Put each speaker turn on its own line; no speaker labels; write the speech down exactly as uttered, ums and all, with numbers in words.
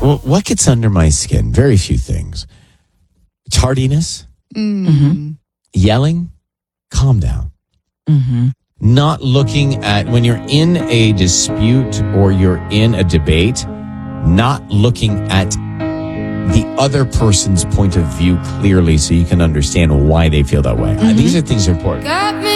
Well, what gets under my skin? Very few things. Tardiness,
Mm-hmm.
yelling, calm down.
Mm-hmm.
Not looking at, when you're in a dispute or you're in a debate, not looking at the other person's point of view clearly so you can understand why they feel that way. Uh, these are things that are important.
Got me